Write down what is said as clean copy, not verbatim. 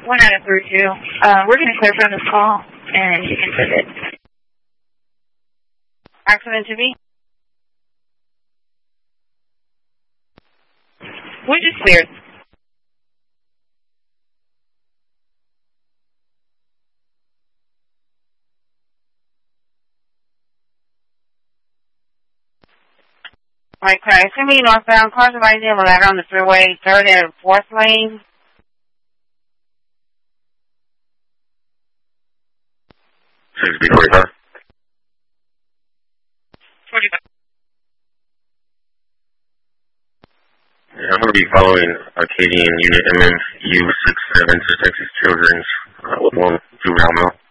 1 out of 32. We're going to clear from this call, and you can send it. Accident to be? We just cleared. Alright, clear. Assuming northbound cars are rising on the ladder on the freeway, 3rd and 4th lane. 6045. 45. Yeah, I'm going to be following Arcadian Unit MMU 67 to Texas Children's with one juvenile male.